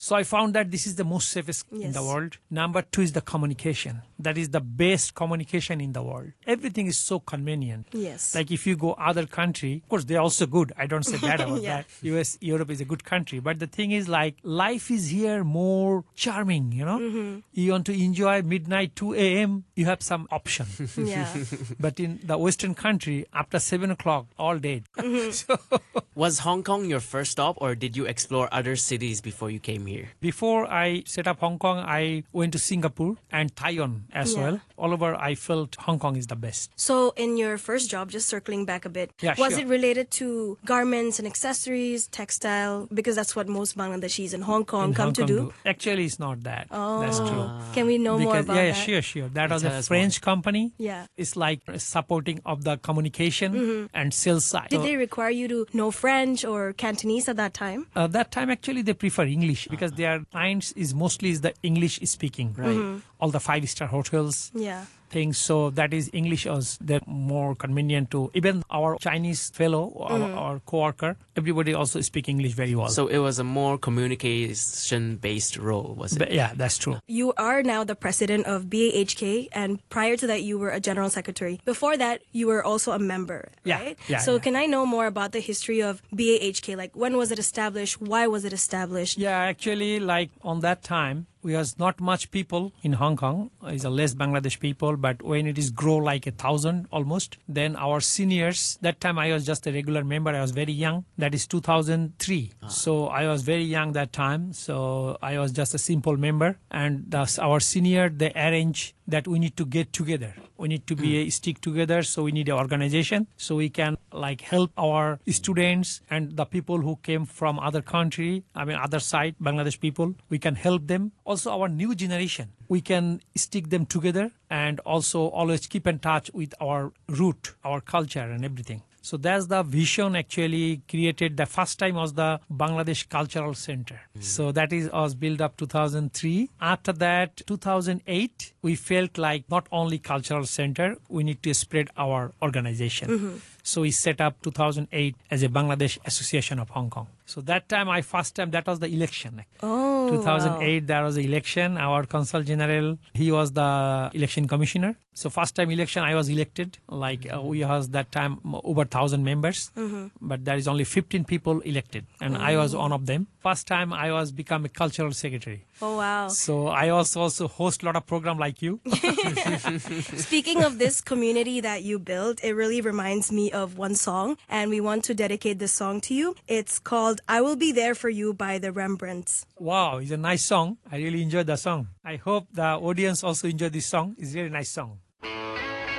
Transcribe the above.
So I found that this is the most safest in the world. Number 2 is the communication. That is the best communication in the world. Everything is so convenient. Yes. Like if you go other country, of course they're also good. I don't say bad about that. US, Europe is a good country. But the thing is like life is here more charming, you know. You want to enjoy midnight 2 a.m. you have some option. But in the Western country, after 7 o'clock, all dead. So, Was Hong Kong your first stop, or did you explore other cities before you came here? before I set up Hong Kong, I went to Singapore and Taiwan as well. All over, I felt Hong Kong is the best. So in your first job, just circling back a bit, Yeah, was sure. it related to garments and accessories, textile? Because that's what most Bangladeshis in Hong Kong In come Hong to Kong do. Actually, it's not that. That's true. Can we know more about yeah, that? sure. That was Tell a us French company. Yeah. It's like supporting of the communication and sales side. Did So, they require you to know French or Cantonese at that time? that time actually they prefer English because their clients is mostly is the English speaking. Right. All the 5-star hotels. Yeah. Things, so that is English was they're more convenient to even our Chinese fellow, our co-worker, everybody also speak English very well. So it was a more communication-based role, was it? But yeah, that's true. You are now the president of BAHK, and prior to that, you were a general secretary. Before that, you were also a member, Yeah, right? yeah, So yeah. can I know more about the history of BAHK? Like, when was it established? Why was it established? Yeah, actually, like on that time, we was not much people in Hong Kong. It's a less Bangladesh people, but when it is grow like 1,000 almost, then our seniors, that time I was just a regular member. I was very young. That is 2003. So I was very young that time. So I was just a simple member. And thus our senior, they arrange that we need to get together. We need to be stick together. So we need an organization so we can like help our students and the people who came from other country, other side, Bangladesh people. We can help them. Also our new generation, we can stick them together and also always keep in touch with our root, our culture and everything. So that's the vision actually created. The first time was the Bangladesh Cultural Center. So that was built up 2003. After that, 2008, we felt like not only cultural center, we need to spread our organization. So we set up 2008 as a Bangladesh Association of Hong Kong. So that time, that was the election. 2008, there was the election. Our Consul General, he was the election commissioner. So first time election, I was elected. We was that time over 1,000 members, but there is only 15 people elected, and I was one of them. First time I was become a cultural secretary. Oh, wow. So I also host a lot of program like you. Speaking of this community that you built, it really reminds me of one song, and we want to dedicate this song to you. It's called I Will Be There For You by the Rembrandts. Wow, it's a nice song. I really enjoyed the song. I hope the audience also enjoyed this song. It's a very nice song.